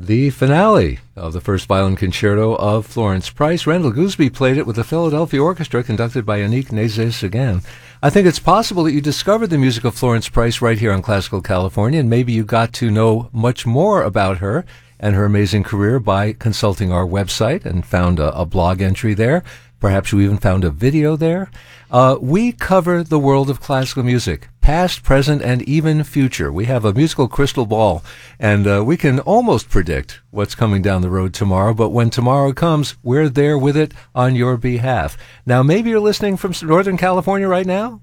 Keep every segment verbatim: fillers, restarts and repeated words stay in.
the finale of the first violin concerto of Florence Price. Randall Gooseby played it with the Philadelphia Orchestra, conducted by Yannick Nézet-Séguin. I think it's possible that you discovered the music of Florence Price right here on Classical California, and maybe you got to know much more about her and her amazing career by consulting our website and found a, a blog entry there. Perhaps you even found a video there. Uh, we cover the world of classical music, past, present, and even future. We have a musical crystal ball, and uh, we can almost predict what's coming down the road tomorrow, but when tomorrow comes, we're there with it on your behalf. Now, maybe you're listening from Northern California right now.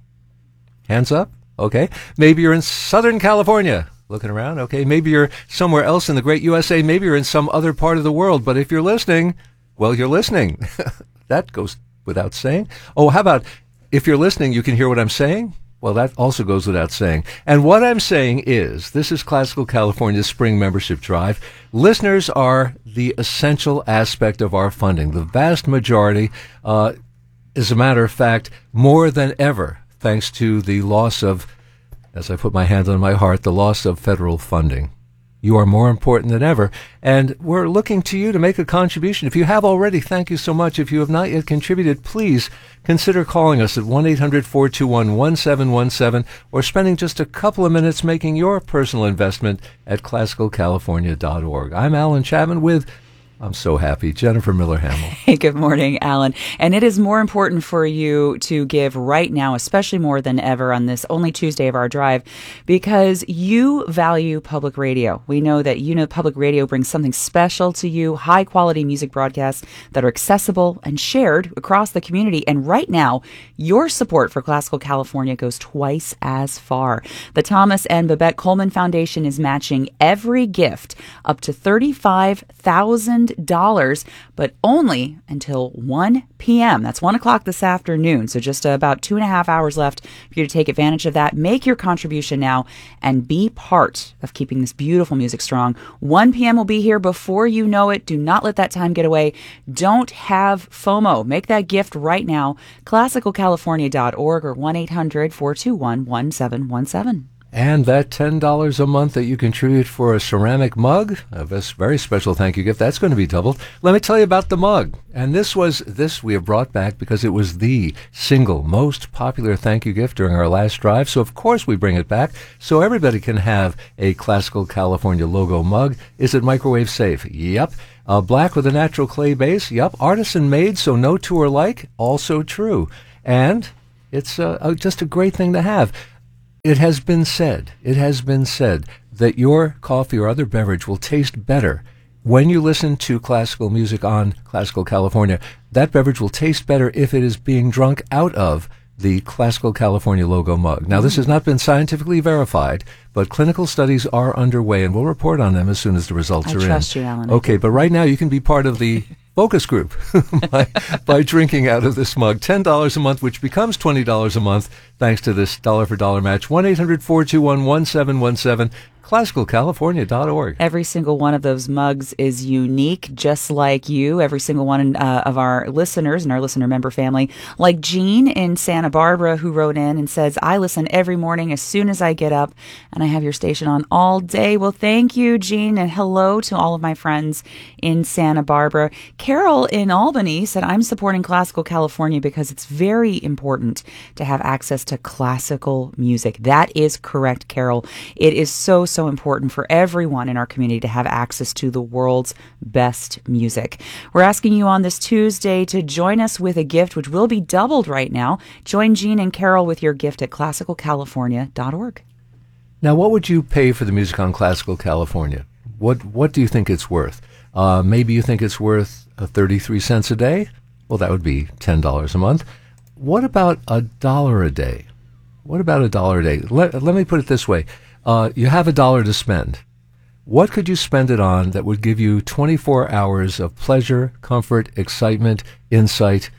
Hands up. Okay. Maybe you're in Southern California. Looking around. Okay. Maybe you're somewhere else in the great U S A. Maybe you're in some other part of the world, but if you're listening, well, you're listening. That goes without saying. Oh, how about if you're listening, you can hear what I'm saying? Well, that also goes without saying. And what I'm saying is, this is Classical California's Spring Membership Drive. Listeners are the essential aspect of our funding. The vast majority, uh, as a matter of fact, more than ever, thanks to the loss of, as I put my hand on my heart, the loss of federal funding. You are more important than ever, and we're looking to you to make a contribution. If you have already, thank you so much. If you have not yet contributed, please consider calling us at one eight hundred four two one one seven one seven or spending just a couple of minutes making your personal investment at classical california dot org. I'm Alan Chapman with, I'm so happy, Jennifer Miller-Hamill. Hey, good morning, Alan. And it is more important for you to give right now, especially more than ever on this only Tuesday of our drive, because you value public radio. We know that you know public radio brings something special to you, high-quality music broadcasts that are accessible and shared across the community. And right now, your support for Classical California goes twice as far. The Thomas and Babette Coleman Foundation is matching every gift up to thirty-five thousand dollars, but only until one p.m. That's one o'clock this afternoon. So just uh, about two and a half hours left for you to take advantage of that. Make your contribution now and be part of keeping this beautiful music strong. one p.m. will be here before you know it. Do not let that time get away. Don't have FOMO. Make that gift right now. classical california dot org or one eight hundred four two one one seven one seven. And that ten dollars a month that you contribute for a ceramic mug, a very special thank you gift, that's going to be doubled. Let me tell you about the mug. And this was, this we have brought back because it was the single most popular thank you gift during our last drive. So of course we bring it back so everybody can have a Classical California logo mug. Is it microwave safe? Yep. Uh, black with a natural clay base? Yep. Artisan made, so no two are alike? Also true. And it's uh, uh, just a great thing to have. It has been said, it has been said that your coffee or other beverage will taste better when you listen to classical music on Classical California. That beverage will taste better if it is being drunk out of the Classical California logo mug. Now, this has not been scientifically verified, but clinical studies are underway, and we'll report on them as soon as the results I are in. I trust you, Alan. Okay, but right now you can be part of the focus group by, by drinking out of this mug. ten dollars a month, which becomes twenty dollars a month, thanks to this dollar-for-dollar match. one eight hundred four two one one seven one seven. classical california dot org. Every single one of those mugs is unique, just like you. Every single one uh, of our listeners and our listener member family, like Jean in Santa Barbara, who wrote in and says, I listen every morning as soon as I get up, and I have your station on all day. Well, thank you, Jean, and hello to all of my friends in Santa Barbara. Carol in Albany said, I'm supporting Classical California because it's very important to have access to classical music. That is correct, Carol. It is so, so important for everyone in our community to have access to the world's best music. We're asking you on this Tuesday to join us with a gift, which will be doubled right now. Join Jean and Carol with your gift at classical california dot org. Now, what would you pay for the music on Classical California? What What do you think it's worth? Uh, maybe you think it's worth uh, thirty-three cents a day? Well, that would be ten dollars a month. What about a dollar a day? What about a dollar a day? Let, let me put it this way. Uh, you have a dollar to spend. What could you spend it on that would give you twenty-four hours of pleasure, comfort, excitement, insight?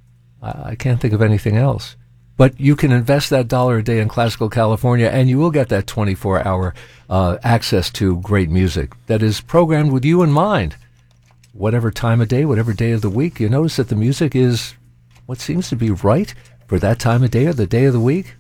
I, I can't think of anything else. But you can invest that dollar a day in Classical California, and you will get that twenty-four hour uh, access to great music that is programmed with you in mind. Whatever time of day, whatever day of the week, you notice that the music is what seems to be right for that time of day or the day of the week.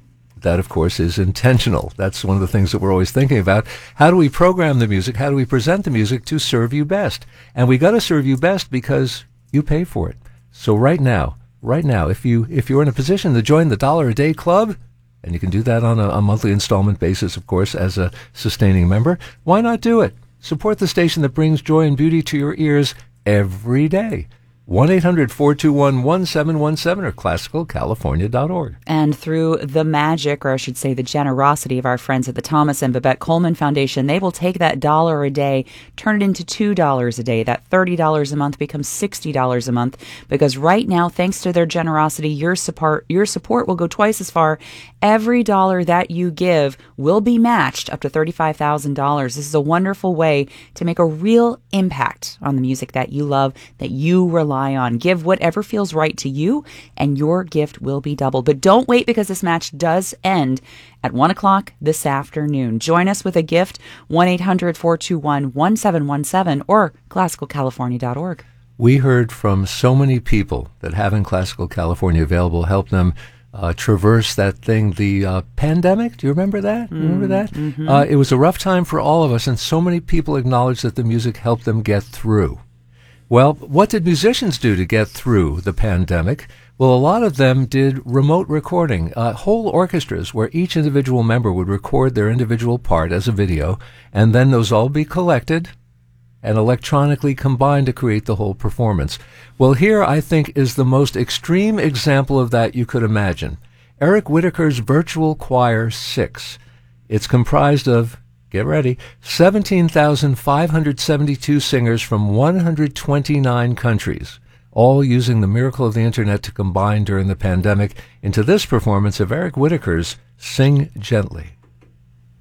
that, of course, is intentional. That's one of the things that we're always thinking about. How do we program the music? How do we present the music to serve you best? And we got to serve you best because you pay for it. So right now, right now, if you if you're in a position to join the Dollar a Day Club, and you can do that on a, a monthly installment basis, of course, as a sustaining member, why not do it? Support the station that brings joy and beauty to your ears every day. one eight hundred four two one one seven one seven or classical california dot org. And through the magic, or I should say the generosity of our friends at the Thomas and Babette Coleman Foundation, they will take that dollar a day, turn it into two dollars a day. That thirty dollars a month becomes sixty dollars a month, because right now, thanks to their generosity, your support, your support will go twice as far. Every dollar that you give will be matched up to thirty-five thousand dollars. This is a wonderful way to make a real impact on the music that you love, that you rely on. Give whatever feels right to you, and your gift will be doubled. But don't wait, because this match does end at one o'clock this afternoon. Join us with a gift, one eight hundred four two one one seven one seven or classical california dot org. We heard from so many people that having Classical California available helped them uh, traverse that thing, the uh, pandemic. Do you remember that? Mm, remember that? Mm-hmm. Uh, it was a rough time for all of us, and so many people acknowledged that the music helped them get through. Well, what did musicians do to get through the pandemic? Well, a lot of them did remote recording, uh, whole orchestras where each individual member would record their individual part as a video, and then those all be collected and electronically combined to create the whole performance. Well, here I think is the most extreme example of that you could imagine. Eric Whitacre's Virtual Choir six. It's comprised of, get ready, seventeen thousand five hundred seventy-two singers from one hundred twenty-nine countries, all using the miracle of the internet to combine during the pandemic into this performance of Eric Whitacre's Sing Gently.